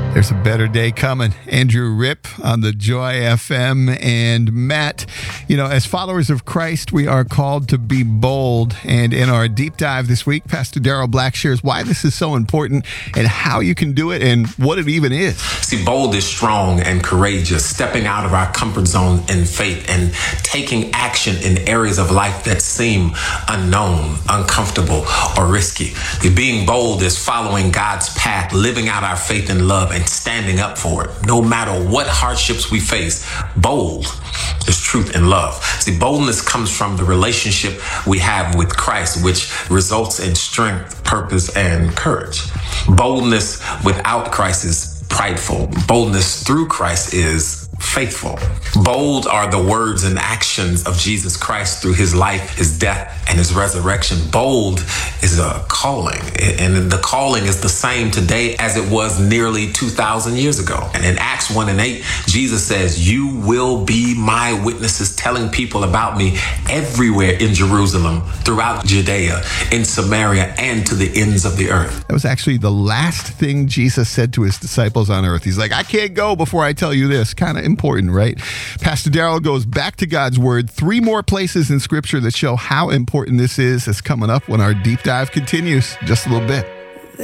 There's a better day coming. Andrew Ripp on the Joy FM. And Matt, as followers of Christ, we are called to be bold. And in our deep dive this week, Pastor Daryl Black shares why this is so important and how you can do it and what it even is. See, bold is strong and courageous, stepping out of our comfort zone in faith and taking action in areas of life that seem unknown, uncomfortable, or risky. Being bold is following God's path, living out our faith and love, and standing up for it. No matter what hardships we face, bold is truth and love. See, boldness comes from the relationship we have with Christ, which results in strength, purpose, and courage. Boldness without Christ is prideful. Boldness through Christ is faithful. Bold are the words and actions of Jesus Christ through his life, his death, and his resurrection. Bold is a calling, and the calling is the same today as it was nearly 2,000 years ago. And in Acts 1:8, Jesus says, "You will be my witnesses, telling people about me everywhere in Jerusalem, throughout Judea, in Samaria, and to the ends of the earth." That was actually the last thing Jesus said to his disciples on earth. He's like, I can't go before I tell you this. Kind of important, right? Pastor Daryl goes back to God's word. 3 more places in scripture that show how important this is coming up when our deep dive continues just a little bit.